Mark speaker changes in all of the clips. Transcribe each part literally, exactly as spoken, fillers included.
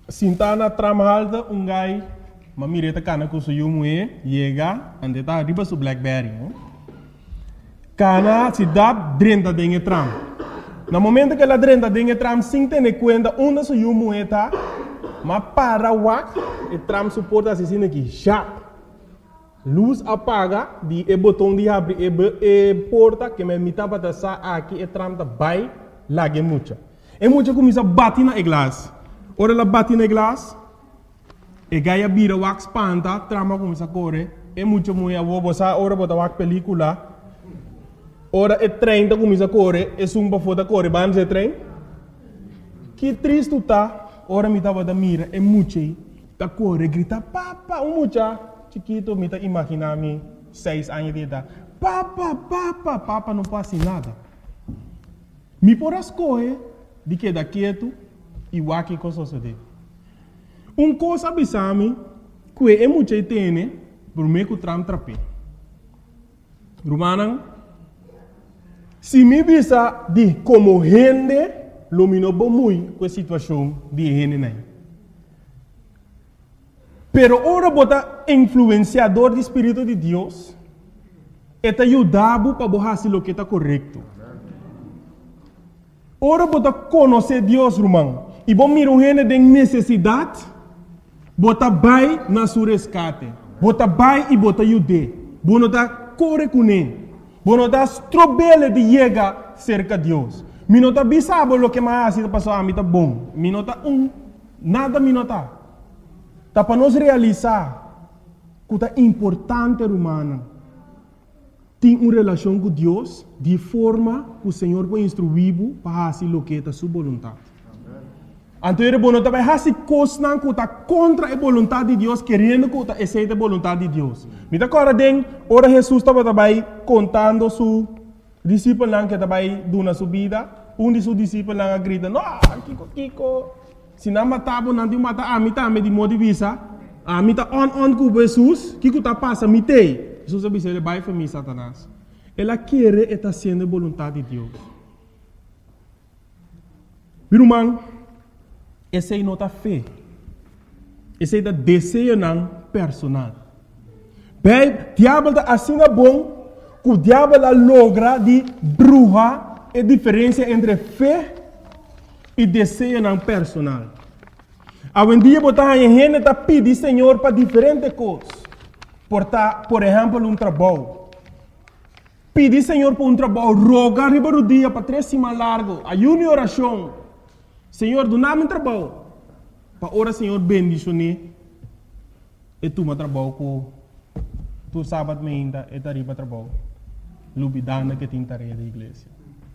Speaker 1: Sintana tramhalda um gai, uma mireta cana com o seu mulher, chega, ande tá riba su Blackberry. Cana se dá drenta dentro tram. No momento que ela drenta dentro tram, sem ter conta onde su mulher tá, mas para o wak, o tram suporta assim aqui, já. Luz apaga, de e botão de abrir e, e porta que me mita para passar aqui e tram tá vai lá que mucha. E mucha começa a bater na glass. Ora ela bate na glass, e gaia vira wax panta, trama começa a correr. E mucha mulher vou botar ora botar wax película. Ora e trem tá começa a correr, e sumba foda correr, vamos e trem. Que triste tá, ora me tava da mira, e mucha tá correr, grita papa, um mucha. Chiquito, me tá imaginando seis anos de idade. Papa, papa, papa não passa nada. Me por as coisas de que da quieto e o que coisa sucede. Um coisa bisami que é muito tem por me que tram trape. Romana, se me bisa de como gente lumino muito com a situação de gente né. Pero ora bota influenciador do Espírito de Deus, eta ajudava para fazer o que está correto. Ora bota conhecer Deus, irmão, e bom mira um gente de necessidade, bota vai na sua resgate, bota vai e bota ajude, bota tá corre com ele, bota tá strobele de chegar cerca de Deus. Minota bisabo o que mais assim passou a mim tá bom, minota um, nada minota. Tá para nós realizar que é importante, humana, ter uma relação com Deus de forma que o Senhor vai instruir para fazer o que é a sua vontade. Então, ele não vai fazer coisas que está contra a vontade de Deus, querendo que está aceita a vontade de Deus. Me dá agora, ora Jesus estava contando su discípulo que estava dando sua vida, um de seus discípulos grita, não, Kiko, Kiko. Se não matava, não te mata, a mim também de modo de vista, a mim tá on on com Jesus, que que tá passa, me tem. Jesus disse, ele vai para mim, Satanás. Ela quer e está sendo a vontade de Deus. Irmão, essa é a nota fé. Essa é a desejo não personal. Bem, o diabo está assim bom, que o diabo logra de bruxa a diferença entre fé e desejo não personal. Algum dia botar a gente tá pedir Senhor para diferentes coisas. Por, tá, por exemplo, um trabalho. Pedir Senhor para um trabalho, rogar riba do dia para três semanas largo, ayuno e oração. Senhor, do nada um trabalho. Para orar, Senhor, bendicionar. E tu me trabalho com tu sábado me ainda e tá riba trabalho. Lubidana que tem tarefa da igreja.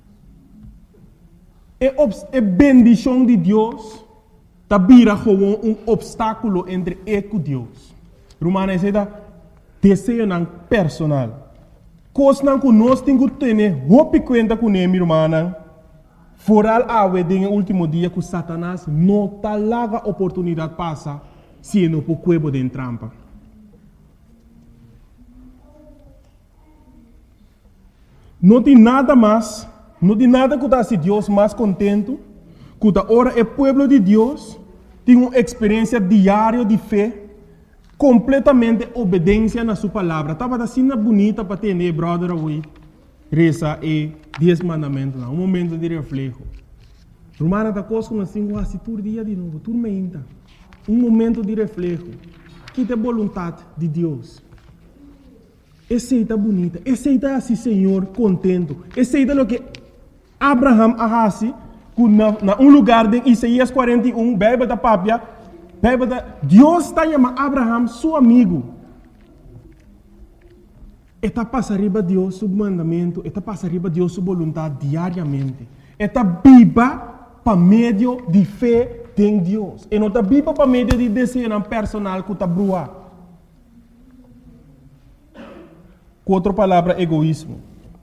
Speaker 1: É bendição de Deus, tá vira como um obstáculo entre eu e Deus. Romana é desejo não personal. Coisa que nós temos que ter, roupa conta com ele, irmã. Foral awe no último dia que Satanás não tá larga oportunidade passa, se não por cuebo de trampa. Não tem nada mais. Não tem nada que está Deus mais contento, que agora o povo de Deus tem uma experiência diária de fé, completamente obediência na sua palavra. Estava assim bonita para ter, brother, hoje, reza e dez mandamentos, um momento de reflexo. Romana está conosco assim, assim, todo dia de novo, tudo ainda. Um momento de reflexo, que tem vontade de Deus. Essa é bonita, essa é assim, Senhor, contento. Essa é o que Abraham ahasi, na, na um lugar de Isaías quarenta e um, Bíblia da Pápia, Bíblia da Deus está chamando Abraham seu amigo. Está passando riba Deus seu mandamento, está passando riba Deus sua vontade diariamente. Está viva para meio de fé em Deus. E não está viva para meio de desejo personal que está brua. Com outra palavra, egoísmo.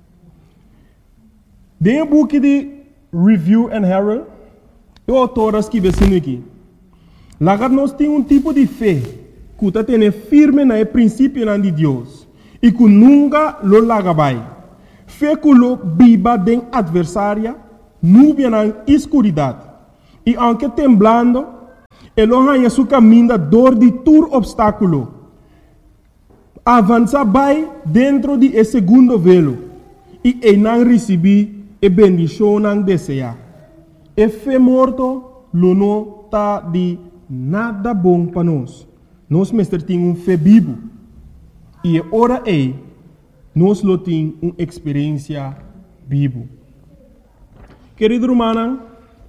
Speaker 1: Dentro do book de Review and Herald, o autor escreve assim aqui. Lá nós temos um tipo de fé que está tendo firme no princípio de Deus e que nunca lo larga vai. Fé que lo viva de adversária, nuvem na escuridade. E aunque temblando, Ele arranha seu caminho dor de tur obstáculo. Avança vai dentro de esse segundo velo. E ele não recebe a bendição não deseja. E fé morto, lo não está de nada bom para nós. Nós mestre tem um fé vivo. E ora é, nós lo tem uma experiência viva. Querido irmão,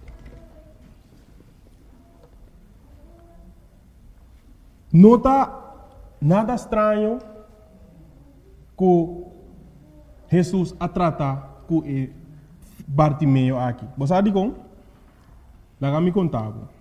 Speaker 1: não está nada estranho que Jesus a tratar com Bartimeu aqui. Você sabe como? Lá me contava.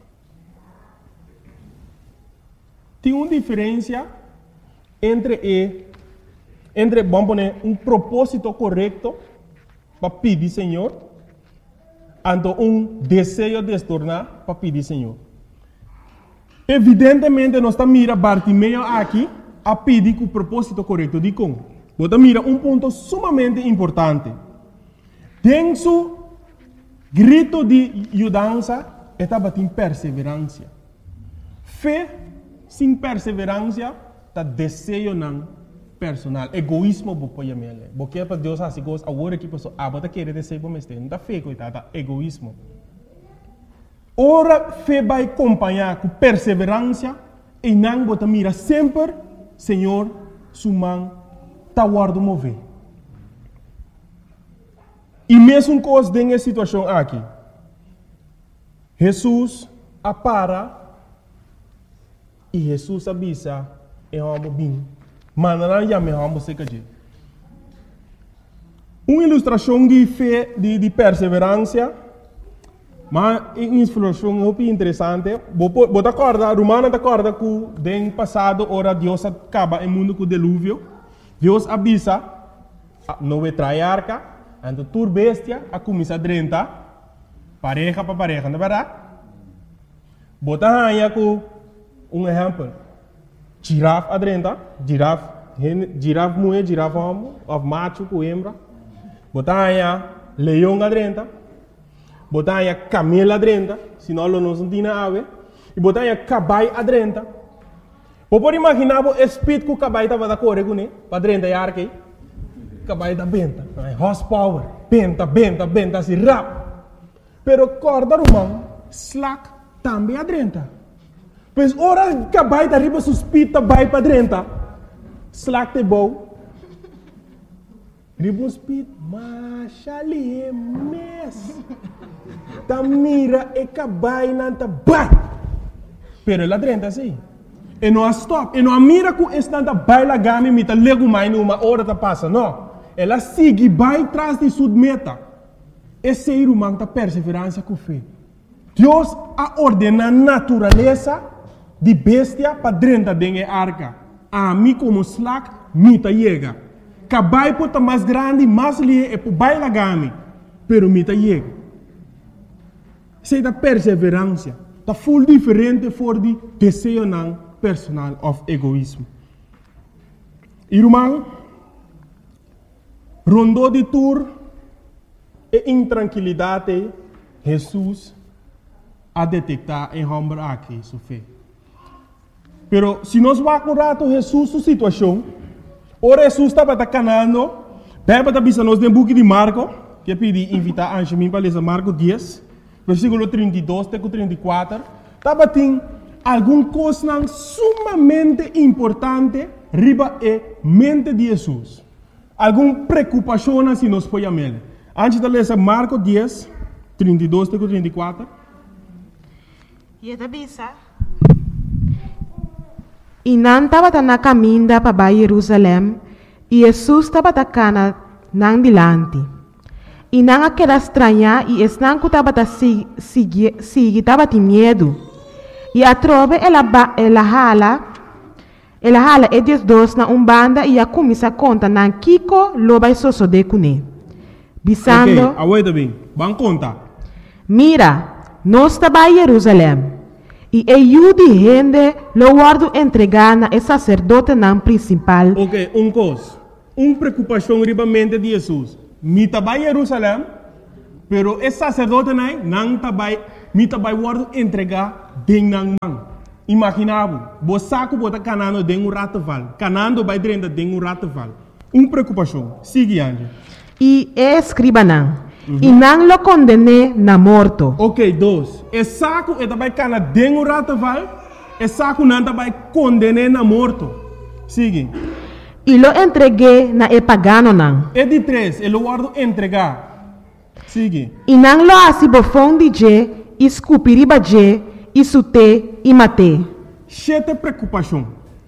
Speaker 1: Tem uma diferença entre e, entre vamos poner um propósito correto para pedir Senhor, e um desejo de se tornar para pedir Senhor. Evidentemente, nós estamos mirando Bartimeu aqui a pedir com o propósito correto de como. Você mira um ponto sumamente importante. Tem seu grito de ajudança, estava em perseverança. Fé sem perseverança, está desejo não personal. Egoísmo, você pode porque para Deus assim gosta, agora que pessoa, ah, você quer desejo para mim, não está fé, coitado, egoísmo. Ora, fé vai acompanhar com perseverança e não você mira sempre, Senhor, sua mão está guardando mover. E mesmo coisa nessa situação aqui, Jesus apara e Jesus avisa e vamos bem. Mas não já me vamos ser que uma ilustração de fé, de, de perseverança, mas uma ilustração muito interessante. Você acorda, Romana acorda que no passado, ora Deus acaba o mundo com o dilúvio. Deus avisa, não vai trair a arca, então tur bestia, a começar a drentar, pareja para pareja, não é verdade? Você arranha com um exemplo. Girafa adrenta, girafa, girafa mulher, girafa homem, of macho com hembra. Botanya leão adrenta, botanya camelo adrenta, senão não se tem ave. E botanya caballo adrenta. Você pode imaginar o espírito que o caballo estava da correr com ele, para adrenta e arque. Caballo da benta, horsepower, benta, benta, benta, assim rápido. Pero corda romano, slack também adrenta. Pois ora cabai da riba suspita vai para dentro. Slack te bom. Riba speed, mas ali é mes. Ta mira e cabai nanta vai. Pero lá dentro assim. E não stop, e não mira com estanta vai lá gami mita lego mais numa hora ta passa, não. Ela sigue vai atrás de sua meta. Esse ser humano ta perseverança com fé. Deus a ordena a natureza de bestia para dentro da arca. A mim como slack, mita chega. Cabai pota mais grande, mais lie e por baila gami, pero mita chega. Sei da perseverança, tá full diferente for de desejo não personal of egoísmo. Irmão, rondou de tour e intranquilidade, Jesus a detectar em homem aqui sua fé. Pero se nós vamos acordar Jesus sua situação, ora Jesus estava canando, deve estar pensando nos book de Marco, que pedi invitar a Anjemim para ler Marco dez, versículo trinta e dois até trinta e quatro, estava tem alguma coisa sumamente importante riba e mente de Jesus. Alguma preocupação se nós podemos ler. Antes de ler Marco dez, trinta e dois até trinta e quatro.
Speaker 2: E a bisa. E não estava na caminho para Jerusalém, e Jesus estava na não dilante. E não aquela estranha, e esse não estava seguir, estava de medo. E a trove ela ela hala, ela hala e diz dois na umbanda e a começa a conta na Kiko loba soso de cune. Bisando.
Speaker 1: Ok, aguenta bem, vamos contar.
Speaker 2: Mira, nós estava em Jerusalém. E eu de gente lo guardo entregar na sacerdote não principal.
Speaker 1: Ok, um coisa. Uma preocupação ribamente de Jesus. Me estava em Jerusalém, pero esse sacerdote não estava mita vai word entregar ding nang man. Imaginavo, bo saco bota canando ding um rataval, canando vai drenda ding um rataval. Um preocupação. Sigue ande.
Speaker 2: E escriba não. E não lo condene na morto.
Speaker 1: Ok, dois. E saco é também cana ding um rataval, e saco não também condene na morto. Sigue.
Speaker 2: E lo entreguei na e pagano não.
Speaker 1: E de três, ele guarda entregar. Sigue.
Speaker 2: E não lo asibofon de je, escupiriba je, isute e mate.
Speaker 1: Sete preocupação.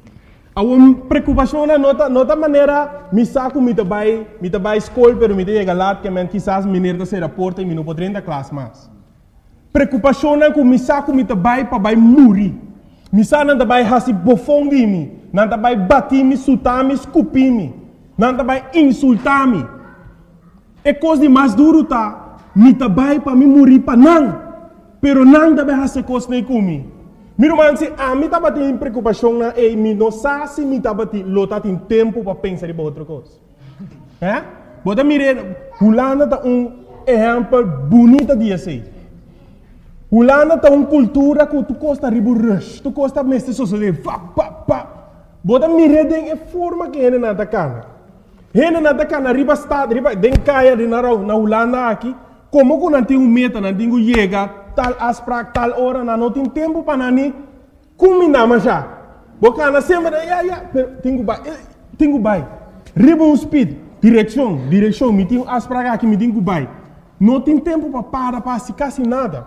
Speaker 1: A uma preocupação na nota, nota maneira, me saco, me trabalho, me trabalho escola, pero me chega lá, que men quizás me nerda se raporta e me não pode render classe mais. Preocupação na que me saco, me trabalho para vai morrer. Me saco não trabalho hasi bofão de mim, não trabalho bater me, sutar me, escupir me, não trabalho insultar me. É coisa de mais duro tá, me trabalho para me morrer para não, pero não trabalho hasi coisa nem comigo. Meu irmão, se a mim estava tendo preocupação na e me não sabe se me estava tendo lota tem tempo para pensar em outra coisa. É? Bota mire, Holanda tá um exemplo bonito de assim. Holanda tá uma cultura que tu gosta de rush, tu gosta mesmo de sociedade, pá pá pá. Bota mire den é forma que ele não tá cana. Ele não tá cana riba estado, riba den caia de na na Holanda aqui, como que não tem um meta, não tem um chega tal asprak tal hora na não tem tempo para nani combinar mas já boca na sempre ya ya tenho vai tenho vai riba um speed direção direção me tenho asprak aqui me tenho vai não tem tempo para para para se quase nada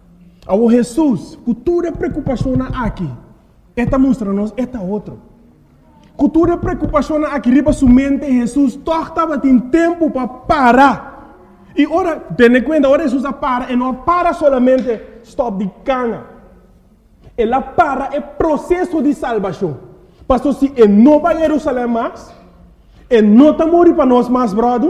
Speaker 1: ao Jesus cultura preocupação aqui esta mostra nos esta outro cultura preocupação aqui riba somente Jesus torta tem tempo para parar. E ora, tenha conta, ora Jesus para, e não para solamente stop de cana. Ela para é processo de salvação. Pastor, se ele não vai a Jerusalém mais, ele não está morrendo para nós mais, brother,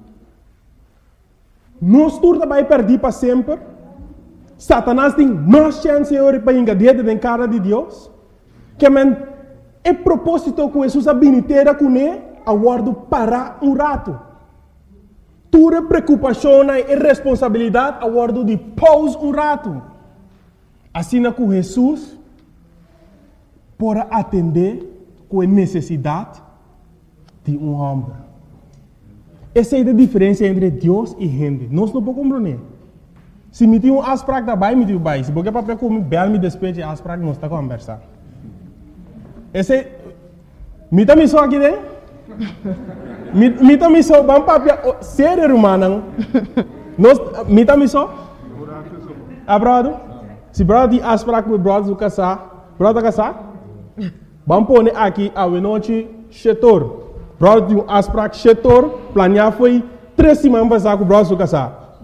Speaker 1: nós todos vai perder para sempre. Satanás tem mais chance para engadir na cara de Deus. Que man, é propósito que Jesus a biniteira com ele, a guardo para um rato. Tua preocupação e responsabilidade a guardo de pause um rato. Assim que Jesus para atender com a necessidade de um homem. Essa é a diferença entre Deus e gente. Nós não podemos compreender. Se me tem um asprak da bai, me tem um bai. Se você para como bel me despeje asprak, nós está conversando. Esse me tá me só aqui dentro. Me tá me só bam papia sério romano. Nós me tá me só. Abrado. Se brado de asprak com brado do casar, brado casar. Bam pone aqui a noite chetor. Brado de asprak chetor, planear foi três semanas passar com brado do casar.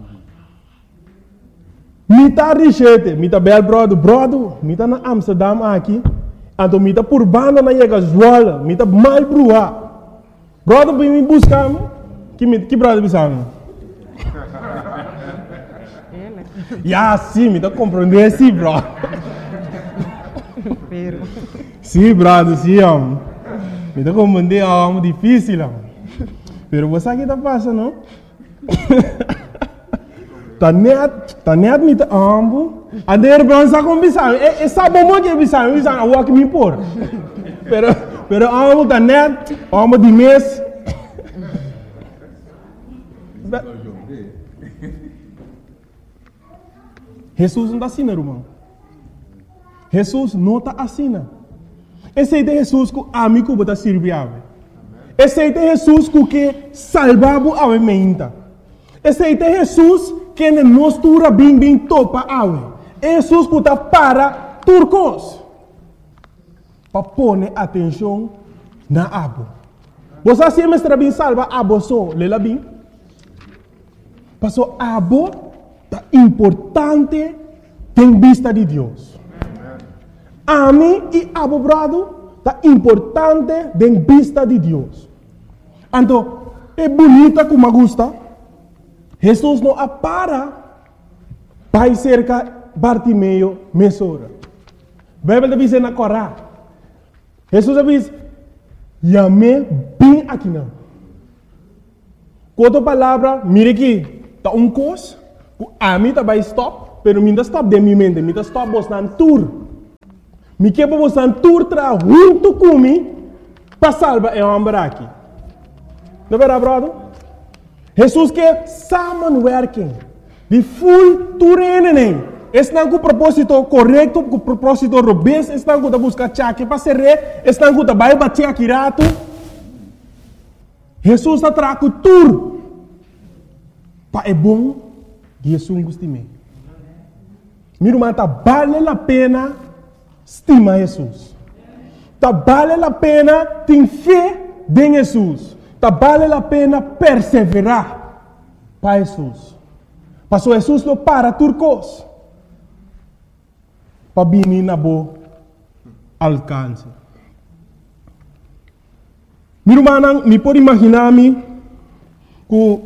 Speaker 1: Me tá richete, me tá bel brado, brado, me tá na Amsterdam aqui. Então me tá por banda na chega zoala, me tá mal brua. Brother, vem me buscar, que me que brother me sabe? Ya, sim, me tá compreendendo, sim, bro. Sim, brother, sim, am. Me tá compreendendo, é difícil, am. Pero você aqui tá passando, não? Tá net, tá net me tá ambo. A der bronze com bisão, é é sabe como que bisão, bisão a walk me por. Pero pero ambo tá net, ambo de mês. Jesus não está assim, irmão. Jesus não está assim. Esse é Jesus que amigo bota servir. Esse é Jesus que salvava a mente. Esse é Jesus que nos tura bem bem topa a Jesus que está para turcos. Para pôr atenção na abo. Você sempre está bem salva abo só, lela bem. Passou abo é importante em vista de Deus. A mim e abo brado é importante em vista de Deus. Então, é bonita como gusta. Jesus não para para cerca Bartimeu mesora. Bíblia diz na Corá. Jesus diz, "Yame bem aqui não." Outra palavra, mire aqui, tá um coisa, a mim tá vai stop, pero minda stop de mi mente, minda stop vos nan tour. Mi que vos nan tour tra junto comigo para salvar o homem aqui. Não é verdade, brother? Jesus quer samenwerking. De full toerening. Estão com o propósito correto, com o propósito robusto, estão com a buscar chaque para ser rei, estão com a vai bater aqui rato. Jesus está trazendo tudo. Para é bom, Jesus gosta de mim. Meu irmão, tá vale a pena estimar Jesus. Tá vale a pena ter fé em Jesus. Tá vale a pena perseverar para Jesus. Pastor Jesus não para turcos. Para vir na boa alcance. Meu irmão, me pode imaginar-me que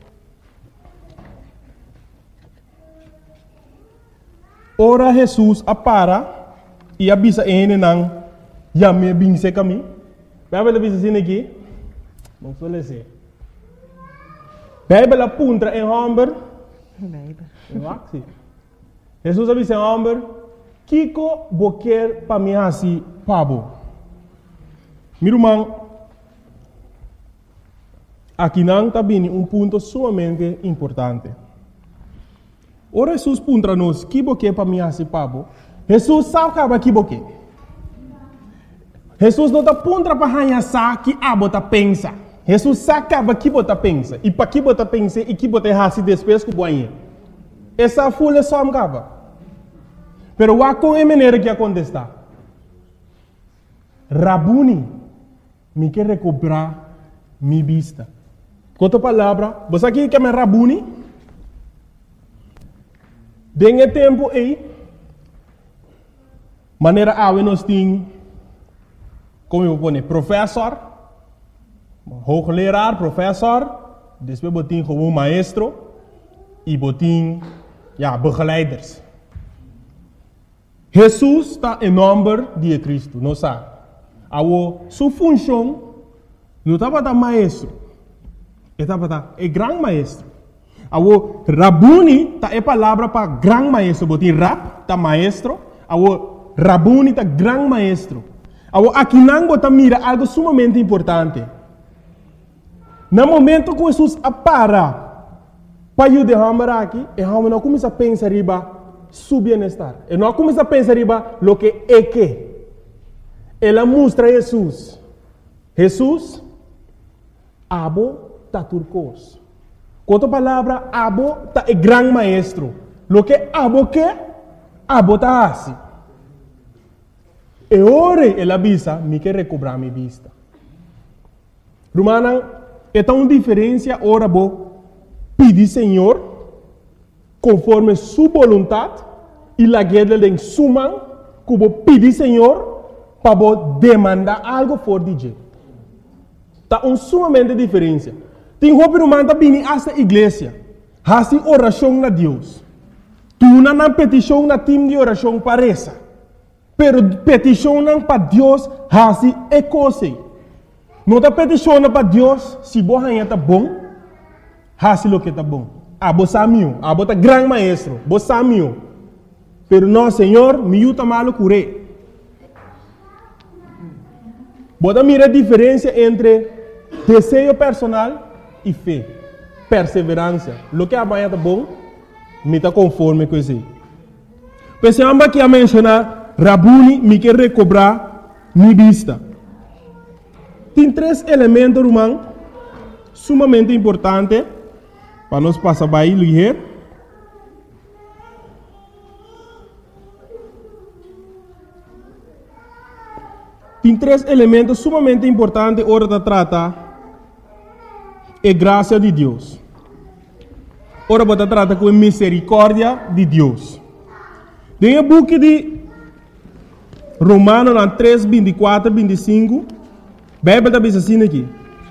Speaker 1: ora Jesus apara e avisa ele não já me bem se caminho. Vai ver avisa assim aqui. Não sou lese. Bíblia apunta em Hamburg. Bíblia. Jesus avisa em Hamburg. Kiko boquer para mim assim, pabo. Meu irmão, aqui não está bem um ponto sumamente importante. Ora Jesus punta nos que boquer para mim assim, pabo. Jesus sabe que boquer. Jesus não está punta para hanhar que abo tá pensa. Jesus sabe que bota pensa e para que bota pensa e que bota assim depois que boinha. Essa folha só me cava. Pero o com é maneira que acontece. Rabuni, me quer recuperar minha vista. Com outra palavra, você aqui que é Rabuni? Dengue tempo aí, maneira a nós tem, como eu vou dizer, professor, hoogleraar, professor, depois botin como maestro e botin, ja, begeleiders. Jesus está em nome de Cristo, não sabe? A sua função não estava da maestro, estava da é grande maestro. A Rabuni está é palavra para grande maestro, botin rap tá maestro, a Rabuni está grande maestro. A aqui não bota mira algo sumamente importante. No momento que Jesus apara para ajudar aqui, e a não começa a pensar riba su bienestar. E não começa a pensar riba lo que é que. Ela mostra Jesus. Jesus, abo ta turcos. Com outra palavra, abo ta é grande maestro. Lo que abo que, abo ta assim. E ora ela avisa, me quer recobrar minha vista. Romana, é uma diferença ora bo pedir Senhor conforme sua vontade e la guerra de suma que bo pedir Senhor para bo demandar algo for de Deus. Tá um sumamente diferença. Tem roupa romana tá vindo esta igreja, assim oração a Deus. Tu não na petição na time de oração para essa, pero petição não para Deus assim é coisa. Não está peticionando para Deus se você está bom, faz o que está bom. Ah, você é meu, ah, você é grande maestro, você é meu. Pero não, Senhor, me ajuda mal curé. Você mira a diferença entre desejo personal e fé, perseverança. O que amanhã está bom, me está conforme com isso. Pensamos que a mencionar, Rabuni me quer recobrar minha vista. Tem três elementos, irmão, sumamente importantes para nós passar para aí, ler. Tem três elementos sumamente importantes hora de tratar a graça de Deus. Ora para tratar com a misericórdia de Deus. Tem o book de Romanos três, vinte e quatro, vinte e cinco. A Bíblia está assim aqui.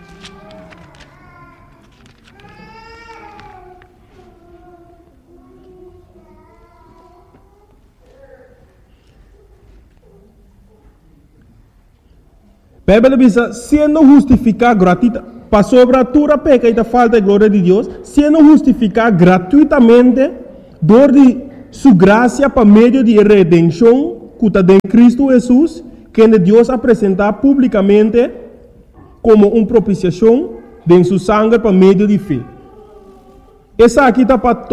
Speaker 1: A Bíblia diz, sendo justificado gratuitamente, para sobre a tua peca e a falta de glória de Deus, sendo justificado gratuitamente, dor de su gracia por medio de redención que está en Cristo Jesús, que Dios ha presentado públicamente como una propiciación de su sangre por medio de fe. Esa aquí está para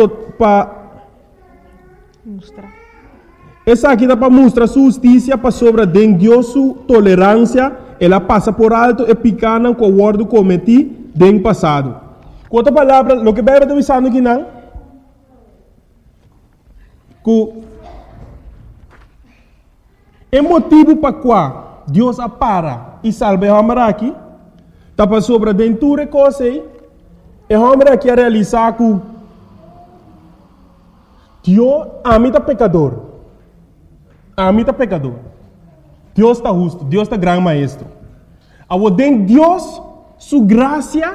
Speaker 2: mostrar.
Speaker 1: Esa aquí está para mostrar su justicia para sobre de Dios su tolerancia. Ela passa por alto e picana com o guardo cometi do passado. Com outra palavra, o que Bíblia está dizendo aqui não? Que é motivo para qual Deus apara e salva o homem aqui. Está para sobre aventura e coisa aí. E o homem aqui a realizar que Deus ama o pecador. Ama o pecador. Deus está justo, Deus está grande maestro. Agora, dentro de Deus, sua graça,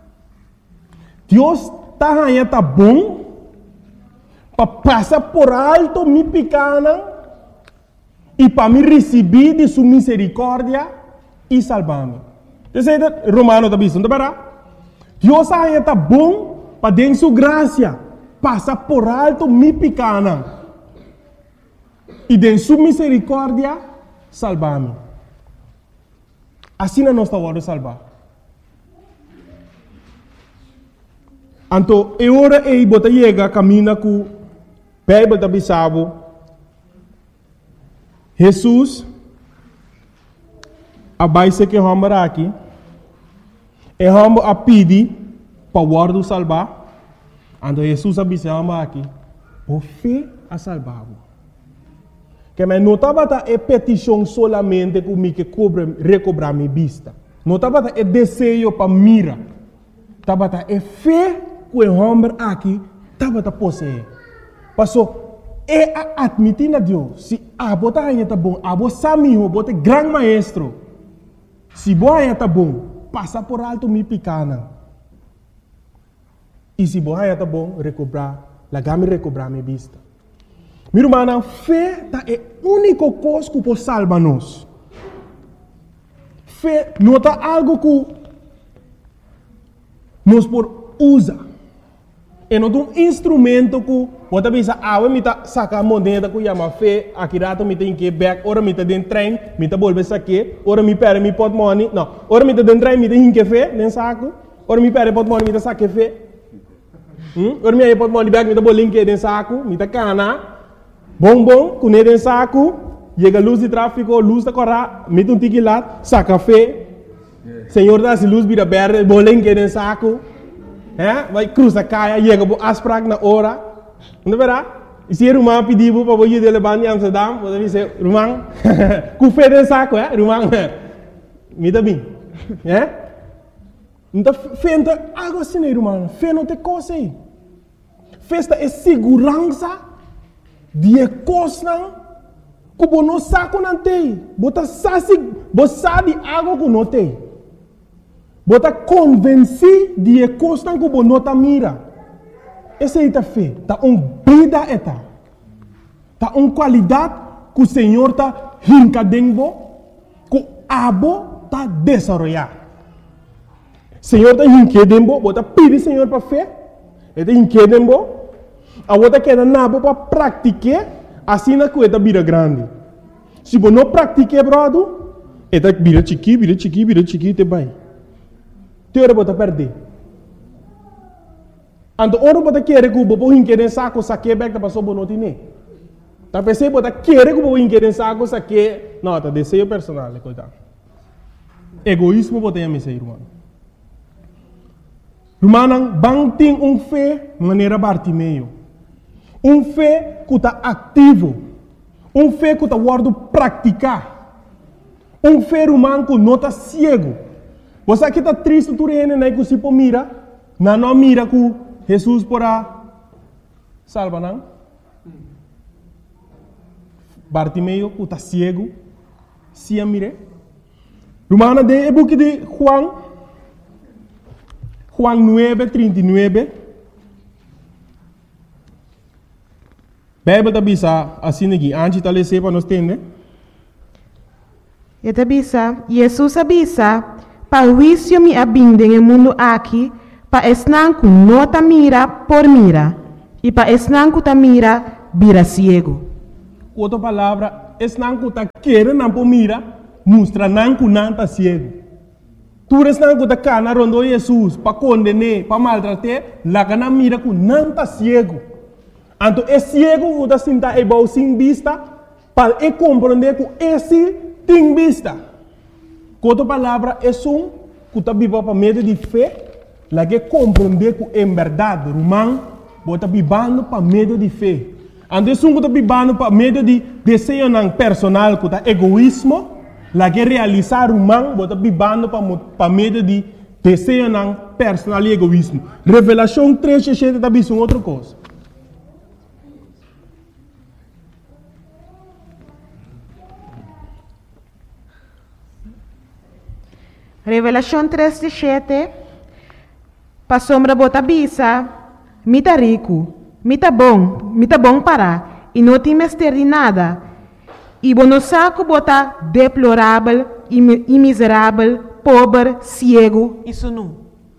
Speaker 1: Deus está ganhando tá bom para passar por alto minha pequena e para me receber de sua misericórdia e salvar-me. Você sabe, Romano está dizendo, não? Deus está ganhando tá bom para dentro de sua graça passar por alto minha pequena e dentro de sua misericórdia salvar-me. Assim não nós estamos salvar. Então, é hora de botar chega caminha com a Bíblia da Bissau. Jesus, a base que vamos aqui, é vamos a pedir para o guardo salvar. Então, Jesus a Bissau aqui, por fé a salvar. Que me não estava a petição solamente que me que cobre recobrar minha vista. Não estava a desejo para mira. Estava a fé que o homem aqui estava a possuir. Passou é a admitir a Deus. Se a bota ainda está bom, a bota samiho, bota grande maestro. Se boa ainda está bom, passa por alto minha picana. E se boa ainda está bom, recobrar, lagame recobrar minha vista. Meu irmão, a fé é a única coisa que pode salvar-nos. Fé não é algo que nós podemos usar. É um instrumento que você pensa, ah, eu me saca a moneda que chama fé, aqui rato me tem que back, ora me está dentro do trem, me está volver saque, ora me perde me pot money, não, ora me está dentro do trem, me tem que fé, dentro saco, ora me perde pot money, me está saque fé, hum? Ora me aí pot money back, me está bolinho dentro saco, me está cana. Bom, bom, com ele em saco, chega a luz de tráfico, luz da corra, mete um tique lá, saca café, senhor dá-se luz, vira verde, bolinho em saco, é? Vai cruza caia, chega a asprag na hora, não verá? E se o irmão pediu para você levar em Amsterdam, você diz, irmão, com fé em saco, é? Irmão, me dá bem, é? Então, fé não é algo assim, irmão, fé não tem coisa aí. Festa é segurança de coisa que você não sabe que não tem. Você sabe algo que não tem. Você convence de coisa que você não mira. Essa é a fé. Está uma vida. Está uma qualidade que o Senhor está rincadendo, que o abo está desenvolvendo. O Senhor está rincadendo, você pede ao Senhor para fé. Ele está rincadendo. A outra queda nabo para praticar, assim na coisa vira grande. Se você não praticar, brother, ela vira chiqui, vira chiqui, vira chiqui, te vai. Teora você perder. Então, ora você quer que você hinque saco, saque back da pessoa não tem. Tá pensando você quer que você hinque saco, saque, não, tá desejo personal, coitado. Egoísmo você tem a missa, irmão. Irmão, bang tem um fé maneira Bartimeu. Um fé que está ativo. Um fé que está guardando praticar. Um fé humano que não está cego. Você aqui está triste, tu reina, né? Que se pode mira, não não mira que Jesus porá salva, não? Bartimeu que está cego, se a mire. Romana de e book de Juan, Juan nueve, trinta y nueve. Bíblia está bisa assim aqui, antes de ler para nós entender.
Speaker 2: E está bisa, Jesus avisa, para o juízo me abinde no mundo aqui, para esnanco não ta mira por mira, e para esnanco ta mira vira ciego.
Speaker 1: Outra palavra, es não que tá querendo não por mira, mostra não que não tá ciego. Tu es não que tá cana rondo Jesus, para condenar, para maltratar, lá que não mira que não tá ciego. Então, é ciego que tá sentado e bom sem vista, para e compreender que esse tem vista. Outra palavra, é um que tá vivo para meio de fé, lá que compreender que em verdade, romano, bota vivendo para meio de fé. Então, é um que tá vivendo para meio de desejo personal, que tá egoísmo, lá que realizar romano, bota vivendo para meio de desejo personal e egoísmo. Revelação três, sete, tá vendo outra coisa.
Speaker 2: Revelação três, sete. Pa sombra bota bisa, mita rico, mita bom, mita bom para, e não tem mestre de nada. E bono saco bota deplorável, e miserável, pobre, ciego e sunu.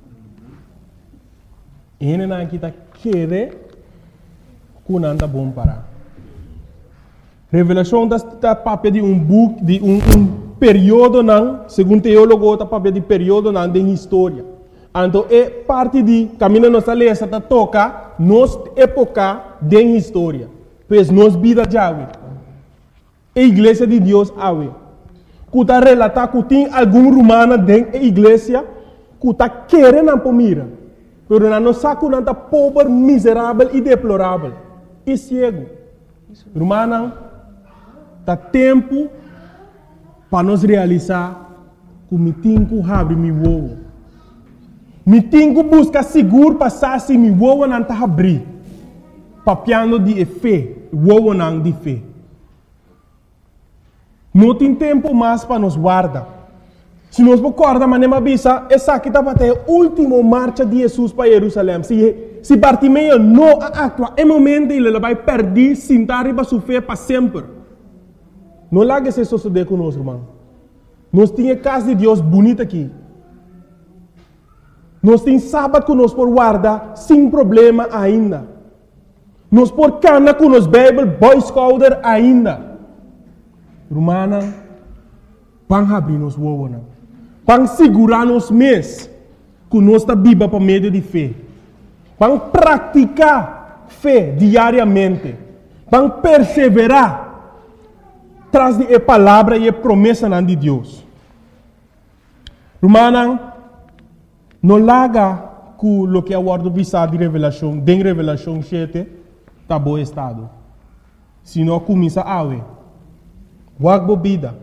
Speaker 1: Ele não está querendo que não está bom para. Revelação está papel de um book, de um, um período não, segundo teólogo, está papel de período não de história. Então, é parte de caminho nossa lei, está toca nos época de história. Pois nos vida já a igreja de Deus ave. Que está relatar que tem algum romano dentro da igreja que está querendo por mira. Pero não sabe que está pobre, miserável e deplorável. E cego. Romano, está tempo para nós realizar que me tenho que abrir meu ovo. Me tenho que buscar seguro passar se meu ovo não está abrir. Papiando de fé, ovo não de fé. Não tem tempo mais para nos guardar. Se nós guardar, mas não avisa, essa aqui está até a última marcha de Jesus para Jerusalém. Se, se Bartimeu não atua, é momento ele vai perder, sentar e vai sofrer para sempre. Não largue se suceder conosco, irmão. Nós temos a casa de Deus bonita aqui. Nós temos sábado que nós podemos guardar sem problema ainda. Nós podemos canar com os Bible, Boy Scouter ainda. Romana, vão abrir nos ovos, vão segurar nos mês que nós está viva para meio de fé. Vão praticar fé diariamente. Vão perseverar tras de a palavra e a promessa de Deus. Romana, não larga com o que é o ordem visado de revelação, de revelação sete, está bom estado. Se não começa a ver. Wag bobida.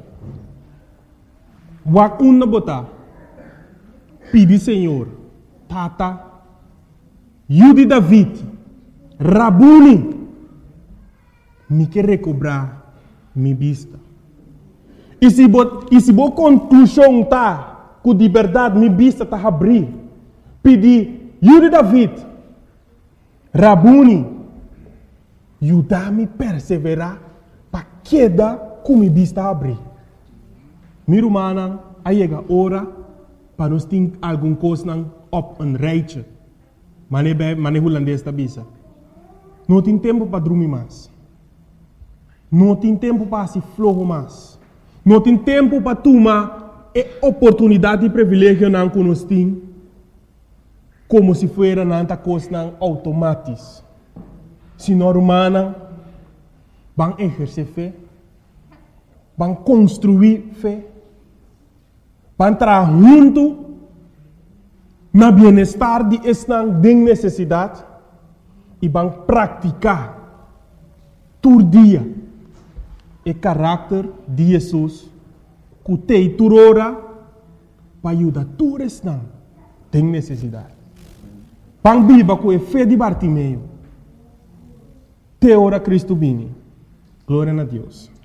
Speaker 1: Wag una bota. Pedi Senhor. Tata. Yudi David. Rabuni. Me quer recobrar minha vista. E se boa conclusão tá, que de verdade minha vista está abrir. Pedi Yudi David. Rabuni. Ajudar-me a perseverar para queda com minha vista abrir. Minha irmã, aí chega a hora para nós ter alguma coisa op een rijtje. Maar nem holandês está bisa. Não tem tempo para dormir mais. Não tem tempo para se flojo mais. Não tem tempo para tomar a oportunidade e privilégio não que nós temos, como se fosse nanta coisa automática. Se não humana, vão exercer fé, vão construir fé, vão entrar junto no bem-estar de esta necessidade e vão praticar todo dia o caráter de Jesus que tem toda hora para ajudar todos esta tem necessidade. Vão viver com a fé de Bartimeu. Te ora Cristo vini. Glória a Deus.